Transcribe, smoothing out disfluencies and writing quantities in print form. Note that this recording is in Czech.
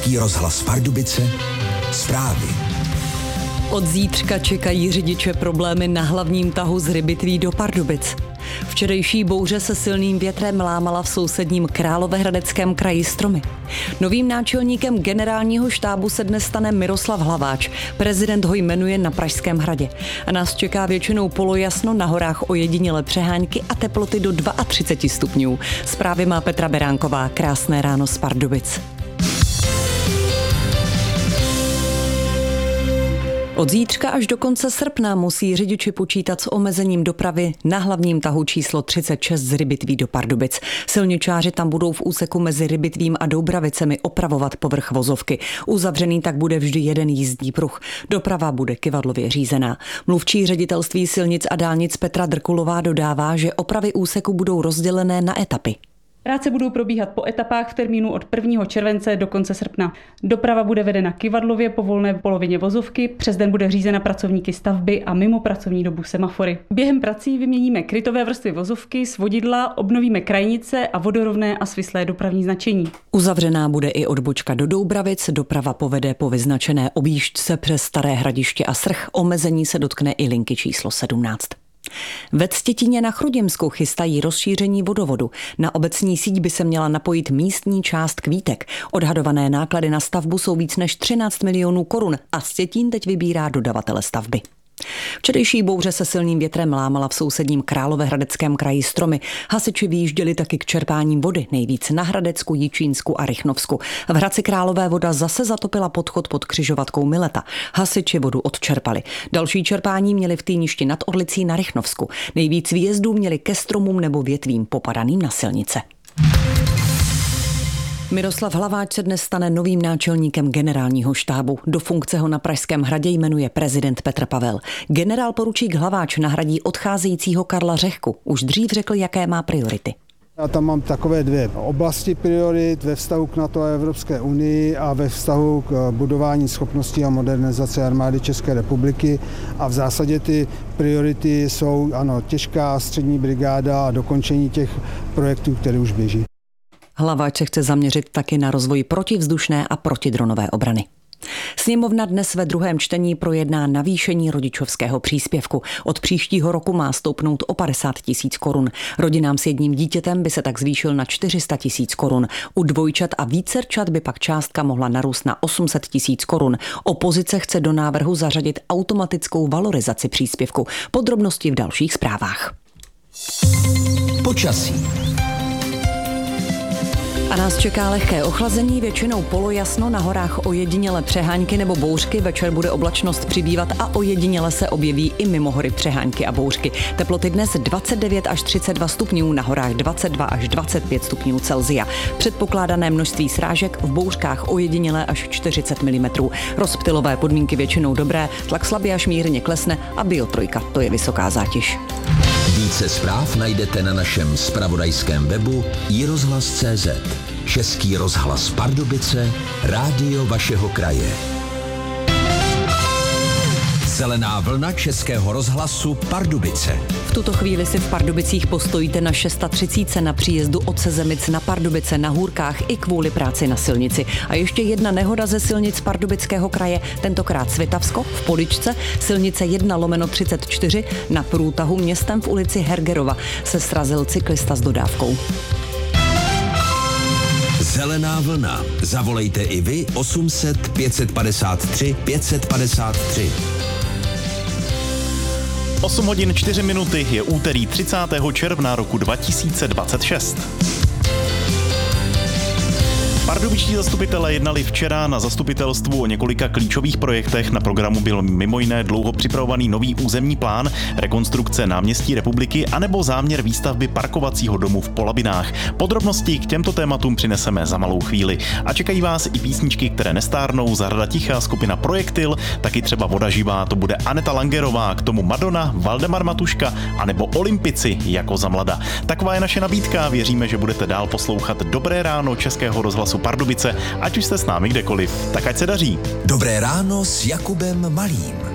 Český rozhlas Pardubice, zprávy. Od zítřka čekají řidiče problémy na hlavním tahu z Rybitví do Pardubic. Včerejší bouře se silným větrem lámala v sousedním Královéhradeckém kraji stromy. Novým náčelníkem generálního štábu se dnes stane Miroslav Hlaváč. Prezident ho jmenuje na Pražském hradě. A nás čeká většinou polojasno, na horách ojedinělé přehánky a teploty do 32 stupňů. Zprávy má Petra Beránková. Krásné ráno z Pardubic. Od zítřka až do konce srpna musí řidiči počítat s omezením dopravy na hlavním tahu číslo 36 z Rybitví do Pardubic. Silničáři tam budou v úseku mezi Rybitvím a Doubravicemi opravovat povrch vozovky. Uzavřený tak bude vždy jeden jízdní pruh. Doprava bude kyvadlově řízená. Mluvčí ředitelství silnic a dálnic Petra Drkulová dodává, že opravy úseku budou rozdělené na etapy. Práce budou probíhat po etapách v termínu od 1. července do konce srpna. Doprava bude vedena kyvadlově po volné polovině vozovky, přes den bude řízena pracovníky stavby a mimo pracovní dobu semafory. Během prací vyměníme krytové vrstvy vozovky, svodidla, obnovíme krajnice a vodorovné a svislé dopravní značení. Uzavřená bude i odbočka do Doubravic, doprava povede po vyznačené objížďce přes Staré Hradiště a Srch, omezení se dotkne i linky číslo 17. Ve Ctětíně na Chrudimsku chystají rozšíření vodovodu. Na obecní síť by se měla napojit místní část Kvítek. Odhadované náklady na stavbu jsou víc než 13 milionů korun a Ctětín teď vybírá dodavatele stavby. Včerejší bouře se silným větrem lámala v sousedním Královéhradeckém kraji stromy. Hasiči vyjížděli taky k čerpáním vody, nejvíc na Hradecku, Jičínsku a Rychnovsku. V Hradci Králové voda zase zatopila podchod pod křižovatkou Mileta. Hasiči vodu odčerpali. Další čerpání měli v Týništi nad Orlicí na Rychnovsku. Nejvíc výjezdů měli ke stromům nebo větvím popadaným na silnice. Miroslav Hlaváč se dnes stane novým náčelníkem generálního štábu. Do funkce ho na Pražském hradě jmenuje prezident Petr Pavel. Generál poručík Hlaváč nahradí odcházejícího Karla Řehku. Už dřív řekl, jaké má priority. Já tam mám takové dvě oblasti priorit ve vztahu k NATO a Evropské unii a ve vztahu k budování schopností a modernizace armády České republiky. A v zásadě ty priority jsou těžká střední brigáda a dokončení těch projektů, které už běží. Hlaváč se chce zaměřit taky na rozvoj protivzdušné a protidronové obrany. Sněmovna dnes ve druhém čtení projedná navýšení rodičovského příspěvku. Od příštího roku má stoupnout o 50 000 korun. Rodinám s jedním dítětem by se tak zvýšil na 400 000 korun. U dvojčat a vícerčat by pak částka mohla narůst na 800 000 korun. Opozice chce do návrhu zařadit automatickou valorizaci příspěvku. Podrobnosti v dalších zprávách. Počasí. A nás čeká lehké ochlazení, většinou polojasno, na horách ojedinělé přehánky nebo bouřky, večer bude oblačnost přibývat a ojediněle se objeví i mimo hory přehánky a bouřky. Teploty dnes 29 až 32 stupňů, na horách 22 až 25 stupňů Celsia. Předpokládané množství srážek, v bouřkách ojedinělé až 40 mm. Rozptylové podmínky většinou dobré, tlak slabě až mírně klesne a Bio3, to je vysoká zátěž. Více zpráv najdete na našem zpravodajském webu iRozhlas.cz. Český rozhlas Pardubice, rádio vašeho kraje. Zelená vlna Českého rozhlasu Pardubice. V tuto chvíli si v Pardubicích postojíte na 630 na příjezdu od Sezemic na Pardubice na Hůrkách i kvůli práci na silnici. A ještě jedna nehoda ze silnic Pardubického kraje, tentokrát Svitavsko v Poličce, silnice 1/34 na průtahu městem v ulici Hergerova se srazil cyklista s dodávkou. Zelená vlna. Zavolejte i vy 800 553 553. 8 hodin 4 minuty, je úterý 30. června roku 2026. Pardubičtí zastupitelé jednali včera na zastupitelstvu o několika klíčových projektech. Na programu byl mimo jiné dlouho připravovaný nový územní plán, rekonstrukce náměstí Republiky anebo záměr výstavby parkovacího domu v Polabinách. Podrobnosti k těmto tématům přineseme za malou chvíli. A čekají vás i písničky, které nestárnou, Zahrada tichá, skupina Projektil, taky třeba Voda živá, to bude Aneta Langerová, k tomu Madonna, Valdemar Matuška anebo Olympici jako za mlada. Taková je naše nabídka, věříme, že budete dál poslouchat Dobré ráno Českého rozhlasu Pardubice, ať už jste s námi kdekoliv. Tak ať se daří. Dobré ráno s Jakubem Malým.